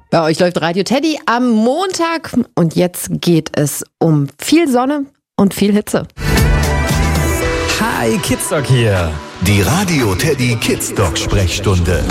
Bei euch läuft Radio Teddy am Montag und jetzt geht es um viel Sonne und viel Hitze. Hi, Kidsdoc hier. Die Radio Teddy Kidsdoc Sprechstunde.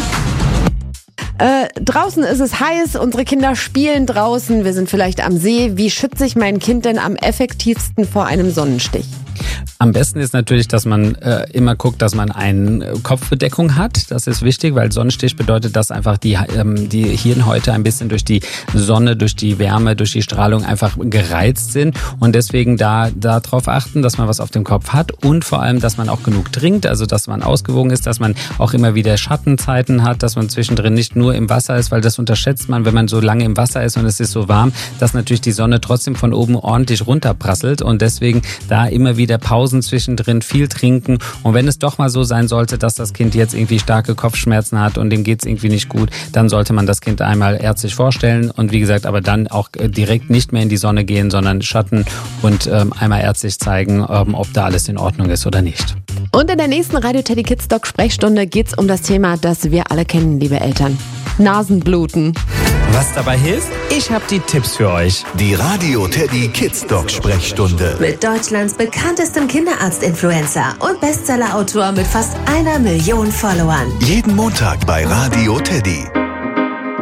Draußen ist es heiß, unsere Kinder spielen draußen, wir sind vielleicht am See. Wie schütze ich mein Kind denn am effektivsten vor einem Sonnenstich? Am besten ist natürlich, dass man immer guckt, dass man eine Kopfbedeckung hat. Das ist wichtig, weil Sonnenstich bedeutet, dass einfach die Hirnhäute ein bisschen durch die Sonne, durch die Wärme, durch die Strahlung einfach gereizt sind. Und deswegen darauf achten, dass man was auf dem Kopf hat und vor allem, dass man auch genug trinkt, also dass man ausgewogen ist, dass man auch immer wieder Schattenzeiten hat, dass man zwischendrin nicht nur im Wasser ist, weil das unterschätzt man, wenn man so lange im Wasser ist und es ist so warm, dass natürlich die Sonne trotzdem von oben ordentlich runterprasselt und deswegen da immer wieder Pausen zwischendrin, viel trinken und wenn es doch mal so sein sollte, dass das Kind jetzt irgendwie starke Kopfschmerzen hat und dem geht es irgendwie nicht gut, dann sollte man das Kind einmal ärztlich vorstellen und wie gesagt, aber dann auch direkt nicht mehr in die Sonne gehen, sondern Schatten und einmal ärztlich zeigen, ob da alles in Ordnung ist oder nicht. Und in der nächsten Radio Teddy Kidsdoc Sprechstunde geht es um das Thema, das wir alle kennen, liebe Eltern. Nasenbluten. Was dabei hilft? Ich habe die Tipps für euch. Die Radio Teddy Kidsdoc Sprechstunde. Mit Deutschlands bekanntestem Kinderarzt-Influencer und Bestseller-Autor mit fast 1 Million Followern. Jeden Montag bei Radio Teddy.